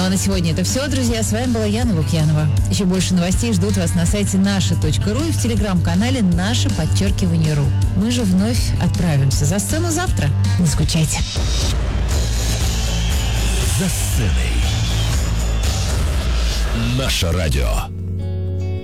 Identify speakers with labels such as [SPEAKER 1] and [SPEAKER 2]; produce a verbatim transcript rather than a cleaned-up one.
[SPEAKER 1] а на сегодня это все, друзья. С вами была Яна Лукьянова. Еще больше новостей ждут вас на сайте наша точка ру и в телеграм-канале «Наше подчеркивание ру». Мы же вновь отправимся за сцену завтра. Не скучайте.
[SPEAKER 2] За сценой. Наше радио.